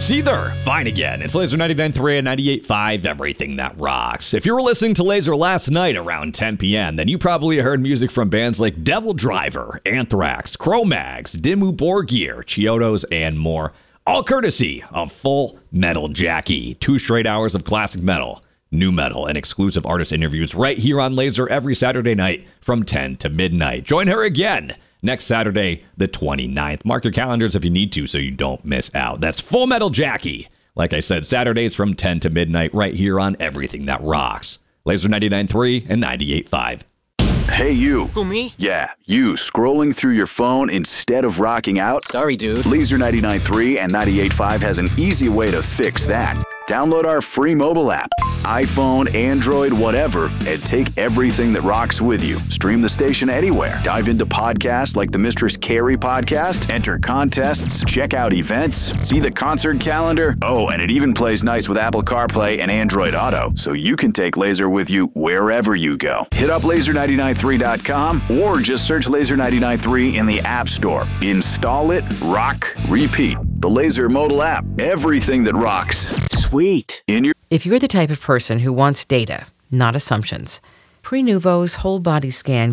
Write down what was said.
Seether, fine again. It's Laser 99.3 and 98.5, everything that rocks. If you were listening to Laser last night around 10 p.m., then you probably heard music from bands like Devil Driver, Anthrax, Cro-Mags, Dimmu Borgir, Chiodos, and more. All courtesy of Full Metal Jackie. 2 straight hours of classic metal, new metal, and exclusive artist interviews right here on Laser every Saturday night from 10 to midnight. Join her again next Saturday, the 29th. Mark your calendars if you need to so you don't miss out. That's Full Metal Jackie. Like I said, Saturdays from 10 to midnight right here on Everything That Rocks. Laser 99.3 and 98.5. Hey, you. Who, me? Yeah, you scrolling through your phone instead of rocking out? Sorry, dude. Laser 99.3 and 98.5 has an easy way to fix that. Download our free mobile app, iPhone, Android, whatever, and take everything that rocks with you. Stream the station anywhere. Dive into podcasts like the Mistress Carrie podcast, enter contests, check out events, see the concert calendar. Oh, and it even plays nice with Apple CarPlay and Android Auto, so you can take Laser with you wherever you go. Hit up laser993.com or just search Laser 99.3 in the App Store. Install it, rock, repeat. The Laser mobile app. Everything that rocks. Sweet. If you're the type of person who wants data, not assumptions, Prenuvo's whole body scan